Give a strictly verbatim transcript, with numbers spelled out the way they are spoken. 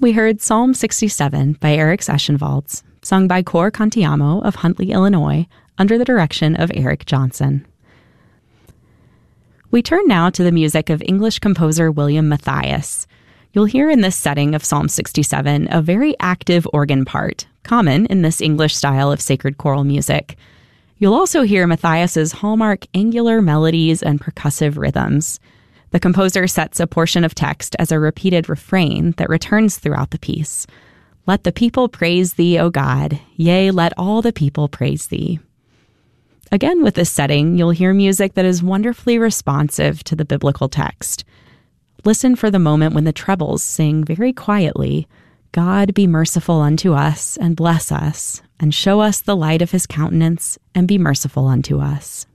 we heard Psalm sixty-seven by Eric Sessions, sung by Cor Cantiamo of Huntley, Illinois, under the direction of Eric Johnson. We turn now to the music of English composer William Matthias. You'll hear in this setting of Psalm sixty-seven a very active organ part, common in this English style of sacred choral music. You'll also hear Matthias's hallmark angular melodies and percussive rhythms. The composer sets a portion of text as a repeated refrain that returns throughout the piece. Let the people praise thee, O God. Yea, let all the people praise thee. Again, with this setting, you'll hear music that is wonderfully responsive to the biblical text. Listen for the moment when the trebles sing very quietly, God be merciful unto us and bless us, and show us the light of his countenance and be merciful unto us.